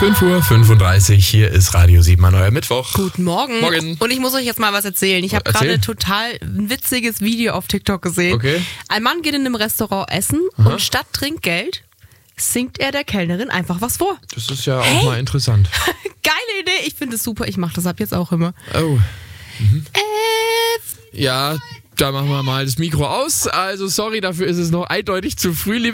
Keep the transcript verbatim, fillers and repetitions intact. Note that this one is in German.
fünf Uhr fünfunddreißig, hier ist Radio sieben an euer Mittwoch. Guten Morgen. Morgen. Und ich muss euch jetzt mal was erzählen. Ich habe gerade total ein witziges Video auf TikTok gesehen. Okay. Ein Mann geht in einem Restaurant essen Aha. und statt Trinkgeld singt er der Kellnerin einfach was vor. Das ist ja auch Hey. mal interessant. Geile Idee. Ich finde es super. Ich mache das ab jetzt auch immer. Oh. Mhm. Äh, Ja, da machen wir mal das Mikro aus. Also sorry, dafür ist es noch eindeutig zu früh, liebe